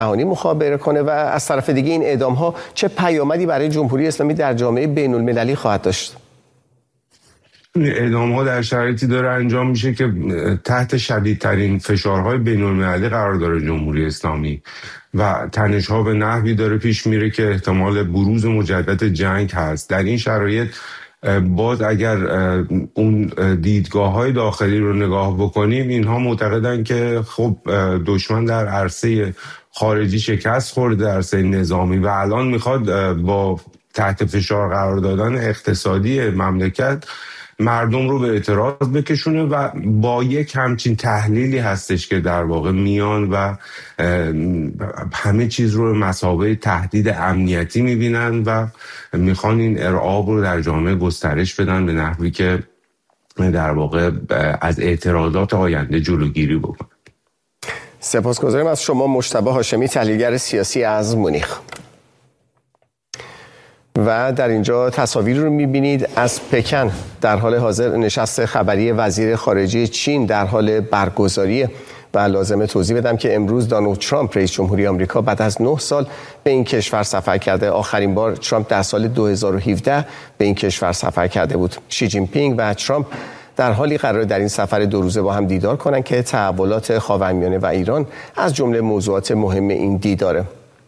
جهانی مخابره کنه و از طرف دیگه این اعدام‌ها چه پیامدی برای جمهوری اسلامی در جامعه بین‌المللی خواهد داشت؟ اعدام‌ها در شرایطی داره انجام میشه که تحت شدیدترین فشارهای بین‌المللی قرار داره جمهوری اسلامی و تنش‌ها به نحوی داره پیش میره که احتمال بروز مجدد جنگ هست. در این شرایط باز اگر اون دیدگاه‌های داخلی رو نگاه بکنیم، اینها معتقدن که خب دشمن در عرصه خارجی شکست خورده، در عرصه نظامی، و الان میخواد با تحت فشار قرار دادن اقتصادی مملکت مردم رو به اعتراض بکشونه و با یک همچین تحلیلی هستش که در واقع میان و همه چیز رو مثابه تهدید امنیتی میبینن و میخوان این ارعاب رو در جامعه گسترش بدن به نحوی که در واقع از اعتراضات آینده جلوگیری بکنن. سپاسگزارم از شما مجتبی هاشمی، تحلیلگر سیاسی از مونیخ. و در اینجا تصاویر رو می‌بینید از پکن. در حال حاضر نشست خبری وزیر خارجه چین در حال برگزاریه و لازمه توضیح بدم که امروز دونالد ترامپ رئیس جمهوری آمریکا بعد از 9 سال به این کشور سفر کرده. آخرین بار ترامپ در سال 2017 به این کشور سفر کرده بود. شی جین پینگ و ترامپ در حالی قرار در این سفر 2 روزه با هم دیدار کنند که تحولات خاورمیانه و ایران از جمله موضوعات مهم این دیداره.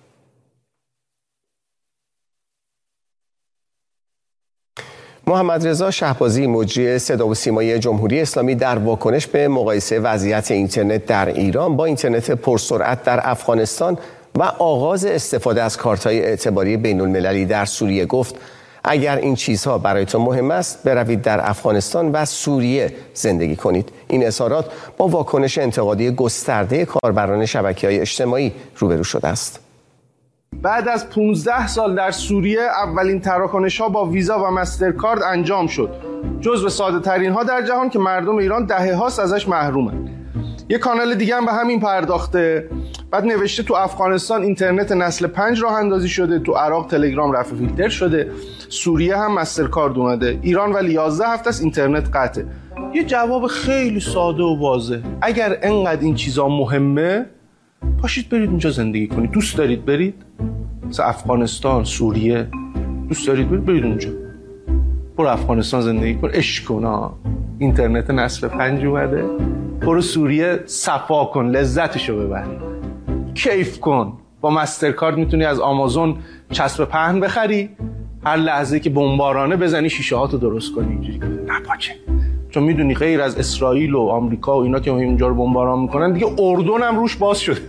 محمد رضا شهبازی، مجری صدا و سیمای جمهوری اسلامی، در واکنش به مقایسه وضعیت اینترنت در ایران با اینترنت پرسرعت در افغانستان و آغاز استفاده از کارت‌های اعتباری بین‌المللی در سوریه گفت: اگر این چیزها برایتان مهم است، بروید در افغانستان و سوریه زندگی کنید. این اظهارات با واکنش انتقادی گسترده کاربران شبکه‌های اجتماعی روبرو شده است. بعد از 15 سال در سوریه اولین تراکنش‌ها با ویزا و مسترکارد انجام شد. جزو ساده‌ترین ها در جهان که مردم ایران دهه‌هاست ازش محرومن. یه کانال دیگه هم به همین پرداخته. بعد نوشته تو افغانستان اینترنت نسل 5 راه اندازی شده، تو عراق تلگرام رفع فیلتر شده، سوریه هم مسترکارد اومده، ایران ولی 11 هفته است اینترنت قطعه. یه جواب خیلی ساده و واضح. اگر انقدر این چیزا مهمه، پاشید برید اونجا زندگی کنید. دوست دارید برید؟ مثلا افغانستان، سوریه، دوست دارید برید اونجا. برو افغانستان زندگی کن، عشق کن. اینترنت نسل 5 اومده. برو سوریه صفا کن، لذتشو ببر، کیف کن. با مسترکارد میتونی از آمازون چسب پهن بخری، هر لحظه که بمبارانه بزنی شیشه هاتو درست کنی، اینجوری نپاچه. چون میدونی غیر از اسرائیل و آمریکا و اینا که اونجا رو بمباران میکنن، دیگه اردن هم روش باز شده.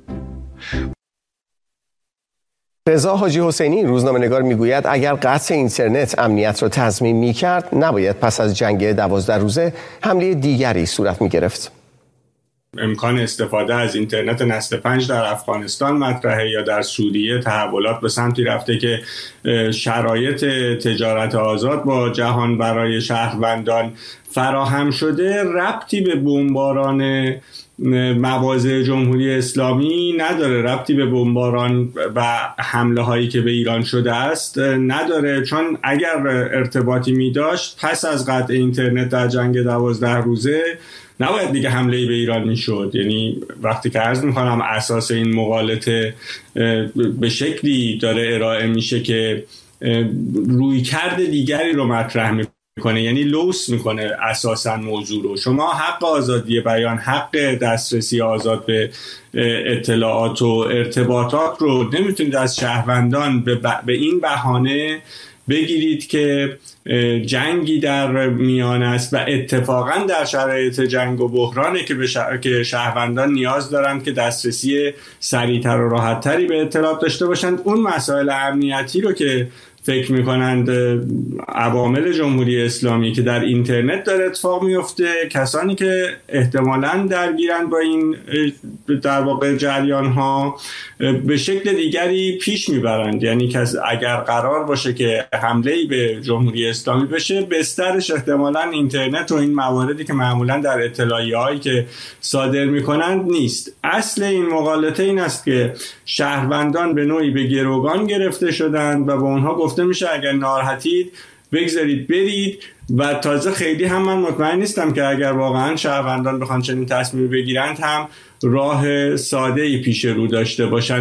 رضا حاجی حسینی، روزنامه‌نگار، میگوید اگر قطع اینترنت امنیت را تضمین میکرد، نباید پس از جنگ 12 روزه حمله دیگری صورت میگرفت. امکان استفاده از اینترنت نسل 5 در افغانستان مطرحه یا در سوریه تحولات به سمتی رفته که شرایط تجارت آزاد با جهان برای شهروندان فراهم شده، ربطی به بمباران مواضع جمهوری اسلامی نداره، ربطی به بمباران و حمله هایی که به ایران شده است نداره، چون اگر ارتباطی می داشت پس از قطع اینترنت در جنگ 12 روزه نباید دیگه حمله به ایران میشد. یعنی وقتی که عرض میکنم اساس این مغالطه به شکلی داره ارائه میشه که رویکرد دیگری رو مطرح میکنه، یعنی لوس میکنه اساسا موضوع رو. شما حق آزادی بیان، حق دسترسی آزاد به اطلاعات و ارتباطات رو نمیتونید از شهروندان به این بهانه بگیرید که جنگی در میان است و اتفاقا در شرایط جنگ و بحرانه که شهروندان نیاز دارند که دسترسی سریعتر و راحتتری به اطلاعات داشته باشند. اون مسائل امنیتی رو که فکر میکنند عوامل جمهوری اسلامی که در اینترنت داره اتفاق میفته، کسانی که احتمالاً درگیرند با این در واقع جریان ها به شکل دیگری پیش میبرند. یعنی اگر قرار باشه که حمله‌ای به جمهوری اسلامی بشه، بسترش احتمالاً اینترنت و این مواردی که معمولاً در اطلاعیه‌هایی که صادر میکنند نیست. اصل این مغالطه این است که شهروندان به نوعی به گروگان گرفته شدند و به اونها گفته میشه اگر ناراحتید بگذارید برید، و تازه خیلی هم من مطمئن نیستم که اگر واقعا شهروندان بخوان چنین تصمیم بگیرند هم راه ساده‌ای پیش رو داشته باشن